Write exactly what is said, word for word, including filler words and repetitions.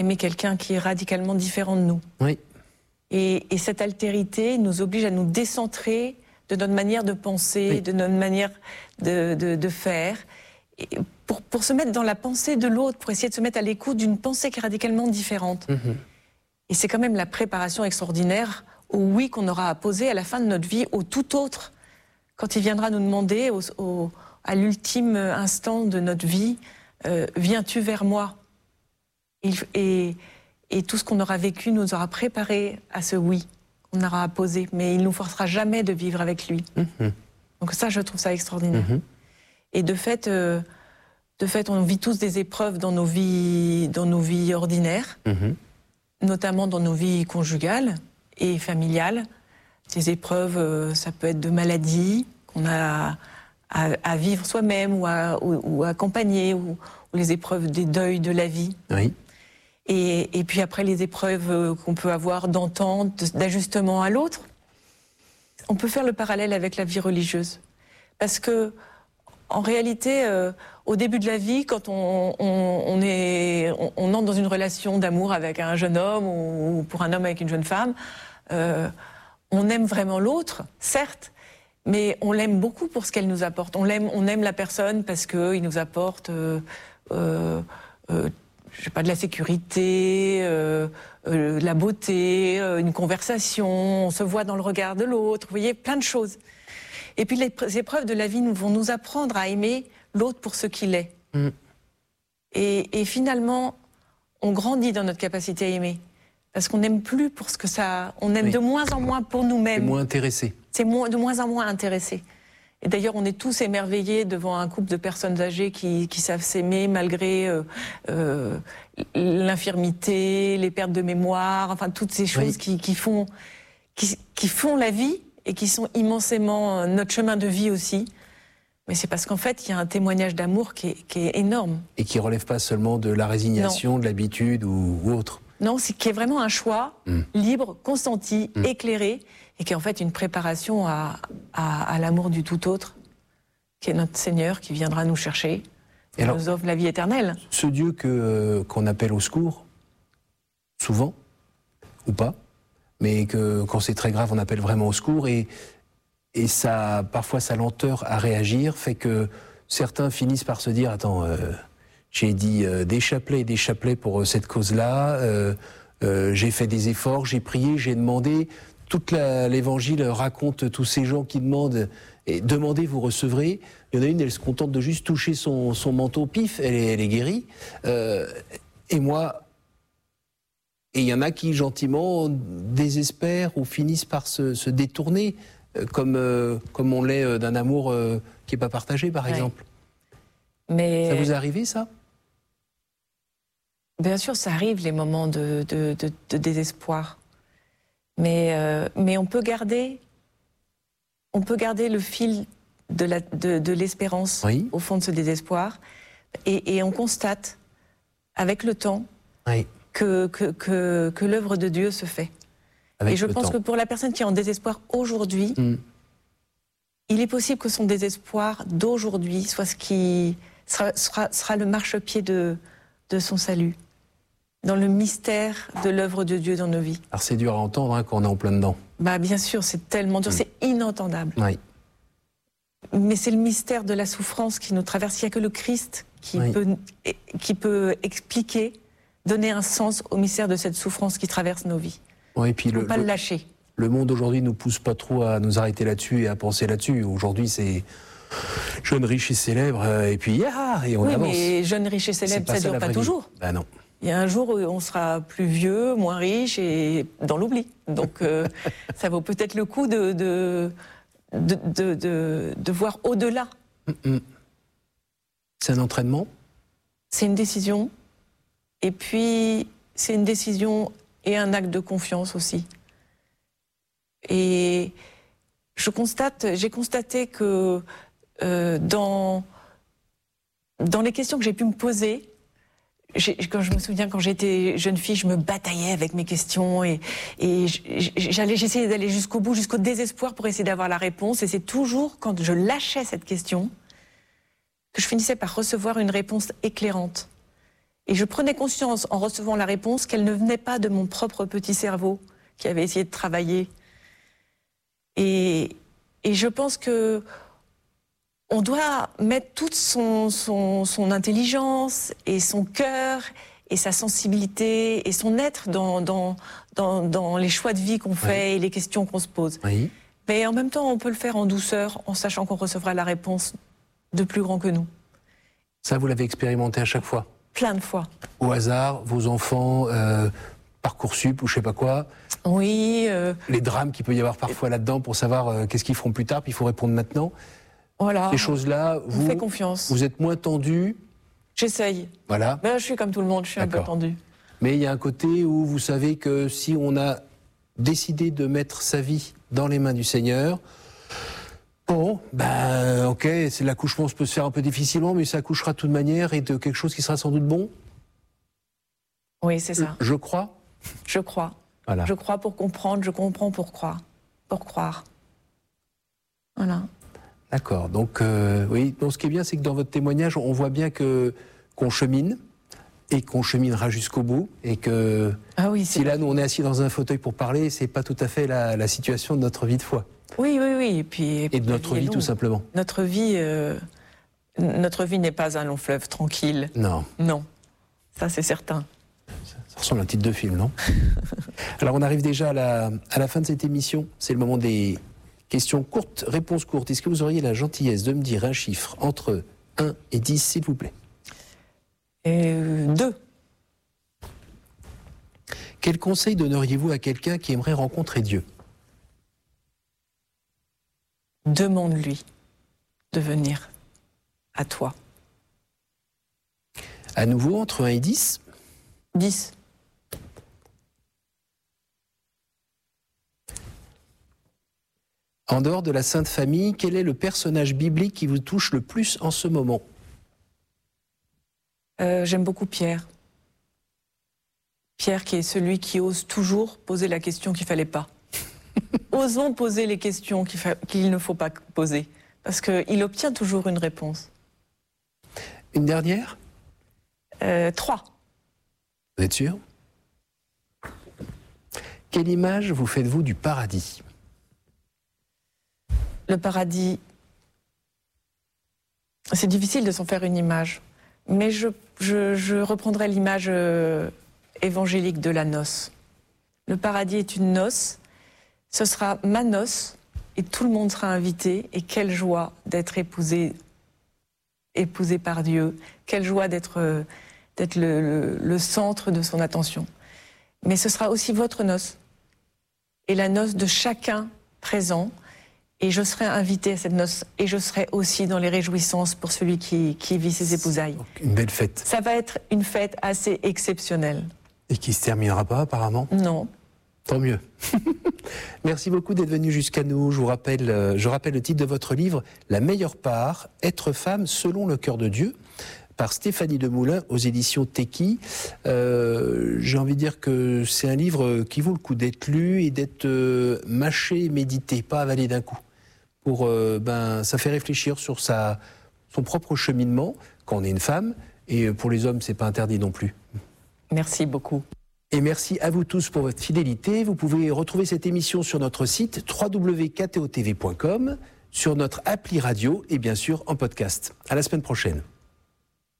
aimer quelqu'un qui est radicalement différent de nous. Oui. Et, et cette altérité nous oblige à nous décentrer de notre manière de penser, oui. de notre manière de, de, de faire, et pour, pour se mettre dans la pensée de l'autre, pour essayer de se mettre à l'écoute d'une pensée qui est radicalement différente. Mm-hmm. Et c'est quand même la préparation extraordinaire au oui qu'on aura à poser à la fin de notre vie, au tout autre, quand il viendra nous demander, au, au, à l'ultime instant de notre vie, euh, viens-tu vers moi ? et, et, et tout ce qu'on aura vécu nous aura préparé à ce oui qu'on aura à poser, mais il ne nous forcera jamais de vivre avec lui. Mmh. Donc ça, je trouve ça extraordinaire. Mmh. Et de fait, euh, de fait, on vit tous des épreuves dans nos vies, dans nos vies ordinaires, mmh. notamment dans nos vies conjugales et familiales. Ces épreuves, euh, ça peut être de maladies qu'on a à, à vivre soi-même ou à, ou, ou à accompagner, ou, ou les épreuves des deuils de la vie. Oui. Et, et puis après, les épreuves qu'on peut avoir d'entente, d'ajustement à l'autre. On peut faire le parallèle avec la vie religieuse. Parce que, en réalité, euh, au début de la vie, quand on, on, on, est, on, on entre dans une relation d'amour avec un jeune homme ou pour un homme avec une jeune femme, euh, on aime vraiment l'autre, certes, mais on l'aime beaucoup pour ce qu'elle nous apporte. On l'aime, on aime la personne parce qu'il nous apporte euh, euh, euh, je sais pas, de la sécurité, euh, euh, de la beauté, euh, une conversation, on se voit dans le regard de l'autre, vous voyez, plein de choses. Et puis les épreuves de la vie nous, vont nous apprendre à aimer l'autre pour ce qu'il est. Mm. Et, et finalement, on grandit dans notre capacité à aimer. Parce qu'on n'aime plus pour ce que ça... On aime oui. de moins en moins pour nous-mêmes. C'est moins intéressé. C'est moins, de moins en moins intéressé. Et d'ailleurs, on est tous émerveillés devant un couple de personnes âgées qui, qui savent s'aimer malgré euh, euh, l'infirmité, les pertes de mémoire, enfin toutes ces choses oui. qui, qui, font, qui, qui font la vie et qui sont immensément notre chemin de vie aussi. Mais c'est parce qu'en fait, il y a un témoignage d'amour qui est, qui est énorme. Et qui ne relève pas seulement de la résignation, non. de l'habitude ou, ou autre. Non, c'est qui est vraiment un choix mmh. libre, consenti, mmh. éclairé, et qui est en fait une préparation à, à, à l'amour du tout autre, qui est notre Seigneur, qui viendra nous chercher, et alors, nous offre la vie éternelle. Ce Dieu que, euh, qu'on appelle au secours, souvent, ou pas, mais que quand c'est très grave, on appelle vraiment au secours, et, et ça, parfois sa lenteur à réagir fait que certains finissent par se dire, attends... Euh, J'ai dit euh, des chapelets et des chapelets pour euh, cette cause-là. Euh, euh, j'ai fait des efforts, j'ai prié, j'ai demandé. Toute la, l'évangile raconte tous ces gens qui demandent. Et demandez, vous recevrez. Il y en a une, elle se contente de juste toucher son, son manteau, pif, elle est, elle est guérie. Euh, et moi... Et il y en a qui, gentiment, désespèrent ou finissent par se, se détourner, euh, comme, euh, comme on l'est euh, d'un amour euh, qui n'est pas partagé, par ouais. exemple. Mais... Ça vous est arrivé, ça ? Bien sûr, ça arrive, les moments de, de, de, de désespoir. Mais, euh, mais on peut garder, on peut garder le fil de, la, de, de l'espérance oui. au fond de ce désespoir. Et, et on constate, avec le temps, oui. que, que, que, que l'œuvre de Dieu se fait. Avec et je pense temps. que pour la personne qui est en désespoir aujourd'hui, mm. il est possible que son désespoir d'aujourd'hui soit ce qui sera, sera, sera le marchepied de, de son salut. Dans le mystère de l'œuvre de Dieu dans nos vies. Alors c'est dur à entendre hein, quand on est en plein dedans. Bah bien sûr, c'est tellement dur, mmh. c'est inentendable. Oui. Mais c'est le mystère de la souffrance qui nous traverse. Il n'y a que le Christ qui, oui. peut, qui peut expliquer, donner un sens au mystère de cette souffrance qui traverse nos vies. Oui, et puis il ne faut le, pas le, le lâcher. Le monde aujourd'hui ne nous pousse pas trop à nous arrêter là-dessus et à penser là-dessus. Aujourd'hui, c'est jeune, riche et célèbre, et puis ah, et on oui, avance. Oui, mais jeune, riche et célèbre, ça ne dure pas toujours. Ben non. Il y a un jour où on sera plus vieux, moins riche et dans l'oubli. Donc euh, ça vaut peut-être le coup de, de, de, de, de, de voir au-delà. Mm-hmm. C'est un entraînement ? C'est une décision. Et puis, c'est une décision et un acte de confiance aussi. Et je constate, j'ai constaté que euh, dans, dans les questions que j'ai pu me poser, J'ai, quand je me souviens, quand j'étais jeune fille, je me bataillais avec mes questions et, et j'allais, j'essayais d'aller jusqu'au bout, jusqu'au désespoir pour essayer d'avoir la réponse. Et c'est toujours quand je lâchais cette question que je finissais par recevoir une réponse éclairante. Et je prenais conscience, en recevant la réponse, qu'elle ne venait pas de mon propre petit cerveau, qui avait essayé de travailler. Et, et je pense que on doit mettre toute son, son, son intelligence et son cœur et sa sensibilité et son être dans, dans, dans, dans les choix de vie qu'on fait oui. et les questions qu'on se pose. Oui. Mais en même temps, on peut le faire en douceur, en sachant qu'on recevra la réponse de plus grand que nous. Ça, vous l'avez expérimenté à chaque fois? Plein de fois. Au hasard, vos enfants, euh, Parcoursup ou je sais pas quoi? Oui. Euh... Les drames qu'il peut y avoir parfois là-dedans pour savoir euh, qu'est-ce qu'ils feront plus tard, puis il faut répondre maintenant. Voilà. Ces choses-là, vous, faites confiance. Vous êtes moins tendu. J'essaye. Voilà. Mais là, je suis comme tout le monde, je suis D'accord. un peu tendu. Mais il y a un côté où vous savez que si on a décidé de mettre sa vie dans les mains du Seigneur, bon, ben, ok, c'est, l'accouchement peut se faire un peu difficilement, mais ça accouchera de toute manière et de quelque chose qui sera sans doute bon. Oui, c'est ça. Je crois. Je crois. Voilà. Je crois pour comprendre, je comprends pour croire. Pour croire. Voilà. D'accord. Donc, euh, oui. Donc, ce qui est bien, c'est que dans votre témoignage, on voit bien que qu'on chemine et qu'on cheminera jusqu'au bout, et que ah oui, si là, nous, on est assis dans un fauteuil pour parler, c'est pas tout à fait la, la situation de notre vie de foi. Oui, oui, oui. Et puis, et, et de notre vie, tout simplement. Notre vie, euh, notre vie n'est pas un long fleuve tranquille. Non. Non. Ça, c'est certain. Ça ressemble à un titre de film, non? Alors, on arrive déjà à la, à la fin de cette émission. C'est le moment des questions courtes, réponses courtes. Est-ce que vous auriez la gentillesse de me dire un chiffre entre un et dix, s'il vous plaît? Euh, deux. Quel conseil donneriez-vous à quelqu'un qui aimerait rencontrer Dieu? Demande-lui de venir à toi. À nouveau, entre un et dix? dix. En dehors de la Sainte Famille, quel est le personnage biblique qui vous touche le plus en ce moment? euh, J'aime beaucoup Pierre. Pierre qui est celui qui ose toujours poser la question qu'il ne fallait pas. Osons poser les questions qu'il, fa... qu'il ne faut pas poser, parce qu'il obtient toujours une réponse. Une dernière? euh, Trois. Vous êtes sûr? Quelle image vous faites-vous du paradis? Le paradis, c'est difficile de s'en faire une image, mais je, je, je reprendrai l'image euh, évangélique de la noce. Le paradis est une noce, ce sera ma noce, et tout le monde sera invité, et quelle joie d'être épousé, épousé par Dieu, quelle joie d'être, euh, d'être le, le, le centre de son attention. Mais ce sera aussi votre noce, et la noce de chacun présent. Et je serai invitée à cette noce, et je serai aussi dans les réjouissances pour celui qui, qui vit ses épousailles. Donc, une belle fête. Ça va être une fête assez exceptionnelle. Et qui ne se terminera pas, apparemment? Non. Tant mieux. Merci beaucoup d'être venu jusqu'à nous. Je vous rappelle, euh, je rappelle le titre de votre livre, La meilleure part, être femme selon le cœur de Dieu, par Stéphanie Demoulin aux éditions Teki. Euh, j'ai envie de dire que c'est un livre qui vaut le coup d'être lu et d'être euh, mâché et médité, pas avalé d'un coup. Pour, euh, ben, ça fait réfléchir sur sa, son propre cheminement quand on est une femme, et pour les hommes, c'est pas interdit non plus. Merci beaucoup. Et merci à vous tous pour votre fidélité. Vous pouvez retrouver cette émission sur notre site w w w point k t o t v point com, sur notre appli radio et bien sûr en podcast. À la semaine prochaine.